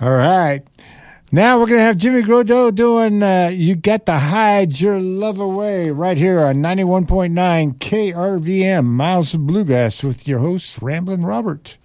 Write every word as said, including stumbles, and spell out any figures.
All right. Now we're going to have Jimmy Grodeau doing uh, You Got to Hide Your Love Away right here on ninety-one point nine K R V M, Miles of Bluegrass, with your host, Ramblin' Robert.